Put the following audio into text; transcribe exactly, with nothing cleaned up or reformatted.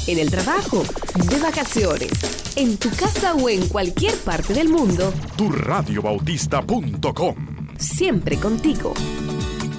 en el trabajo, de vacaciones, en tu casa o en cualquier parte del mundo. tu radio bautista punto com. Siempre contigo.